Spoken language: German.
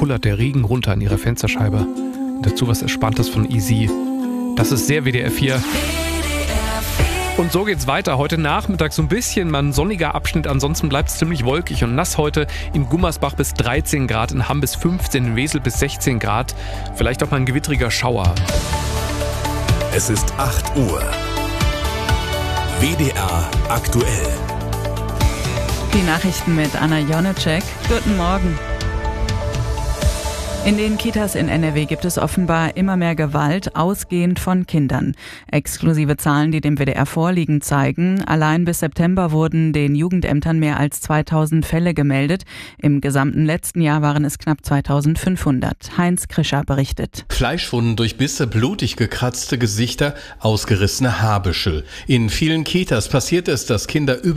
kullert der Regen runter an ihrer Fensterscheibe. Dazu was Entspanntes von Easy. Das ist sehr WDR 4. Und so geht's weiter. Heute Nachmittag so ein bisschen mal ein sonniger Abschnitt. Ansonsten bleibt es ziemlich wolkig und nass heute. In Gummersbach bis 13 Grad, in Hamm bis 15, in Wesel bis 16 Grad. Vielleicht auch mal ein gewittriger Schauer. Es ist 8 Uhr. WDR aktuell. Die Nachrichten mit Anna Jonecek. Guten Morgen. In den Kitas in NRW gibt es offenbar immer mehr Gewalt, ausgehend von Kindern. Exklusive Zahlen, die dem WDR vorliegen, zeigen, allein bis September wurden den Jugendämtern mehr als 2000 Fälle gemeldet. Im gesamten letzten Jahr waren es knapp 2500. Heinz Krischer berichtet. Fleischwunden durch Bisse, blutig gekratzte Gesichter, ausgerissene Haarbüschel. In vielen Kitas passiert es, dass Kinder